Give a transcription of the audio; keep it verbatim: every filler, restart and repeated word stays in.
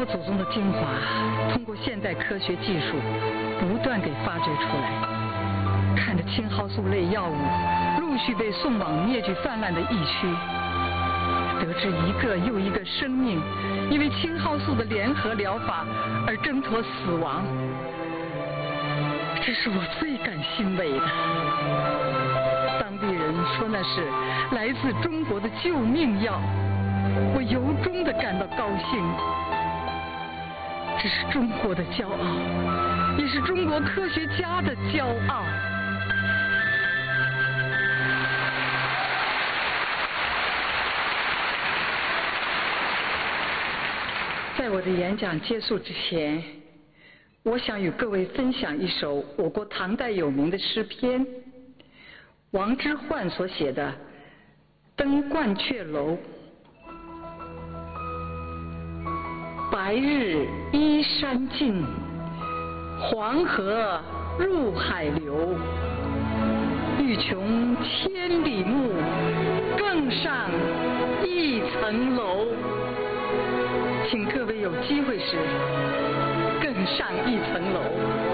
老祖宗的精华，通过现代科学技术不断给发掘出来。看着青蒿素类药物陆续被送往灭绝泛滥的疫区，得知一个又一个生命因为青蒿素的联合疗法而挣脱死亡，这是我最感欣慰的。当地人说那是来自中国的救命药，我由衷地感到高兴。这是中国的骄傲，也是中国科学家的骄傲。在我的演讲结束之前，我想与各位分享一首我国唐代有名的诗篇，王之涣所写的《登鹳雀楼》。白日依山尽，黄河入海流。欲穷千里目，更上一层楼。请各位有机会时更上一层楼。